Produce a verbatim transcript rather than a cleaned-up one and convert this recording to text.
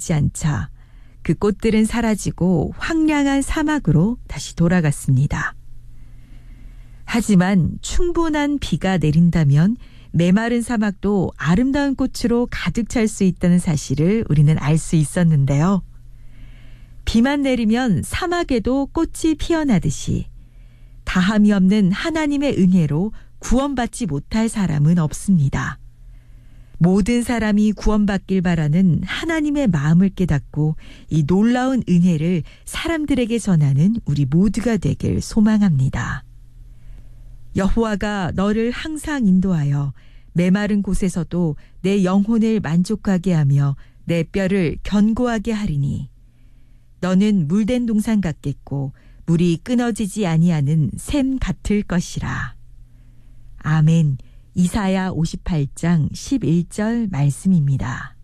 닿지 않자 그 꽃들은 사라지고 황량한 사막으로 다시 돌아갔습니다. 하지만 충분한 비가 내린다면 메마른 사막도 아름다운 꽃으로 가득 찰 수 있다는 사실을 우리는 알 수 있었는데요. 비만 내리면 사막에도 꽃이 피어나듯이 다함이 없는 하나님의 은혜로 구원받지 못할 사람은 없습니다. 모든 사람이 구원받길 바라는 하나님의 마음을 깨닫고 이 놀라운 은혜를 사람들에게 전하는 우리 모두가 되길 소망합니다. 여호와가 너를 항상 인도하여 메마른 곳에서도 내 영혼을 만족하게 하며 내 뼈를 견고하게 하리니 너는 물된 동산 같겠고 물이 끊어지지 아니하는 샘 같을 것이라. 아멘. 이사야 오십팔 장 십일 절 말씀입니다.